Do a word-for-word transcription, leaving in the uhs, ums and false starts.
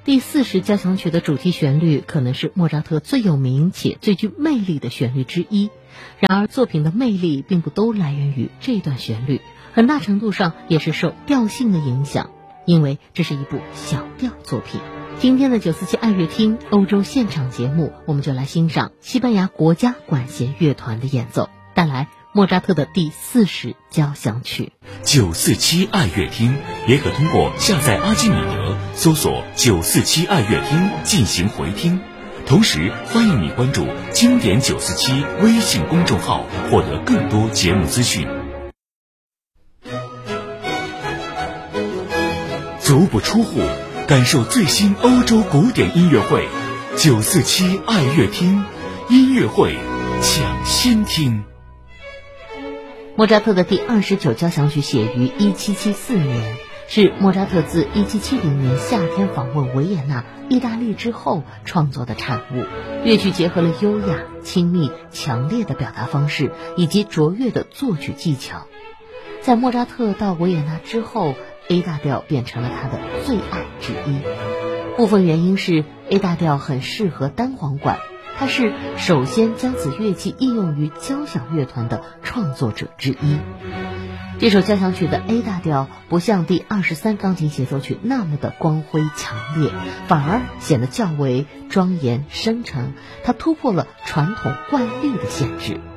第四十交响曲的主题旋律可能是莫扎特最有名且最具魅力的旋律之一。然而，作品的魅力并不都来源于这段旋律，很大程度上也是受调性的影响，因为这是一部小调作品。今天的九四七爱乐厅欧洲现场节目，我们就来欣赏西班牙国家管弦乐团的演奏，带来莫扎特的第四十交响曲。 九四七爱乐厅也可通过下载阿基米德搜索九四七爱乐厅进行回听，同时欢迎你关注经典九四七微信公众号，获得更多节目资讯。足不出户，感受最新欧洲古典音乐会，九四七爱乐厅音乐会抢先听。 莫扎特的第二十九交响曲写于一七七四年，是莫扎特自一七七零年夏天访问维也纳、意大利之后创作的产物。乐曲结合了优雅、亲密、强烈的表达方式以及卓越的作曲技巧。在莫扎特到维也纳之后， A 大调变成了他的最爱之一。部分原因是 A 大调很适合单簧管，他是首先将此乐器应用于交响乐团的创作者之一。这首交响曲的 A 大调不像第二十三钢琴协奏曲那么的光辉强烈，反而显得较为庄严深沉，它突破了传统惯例的限制。